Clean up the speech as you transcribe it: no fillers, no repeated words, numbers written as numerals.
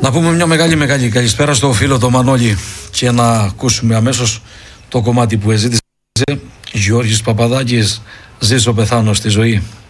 Να πούμε μια μεγάλη καλησπέρα στο φίλο το Μανώλη και να ακούσουμε αμέσως το κομμάτι που ζήτησε. Γιώργης Παπαδάκης, ζήσω πεθάνω στη ζωή.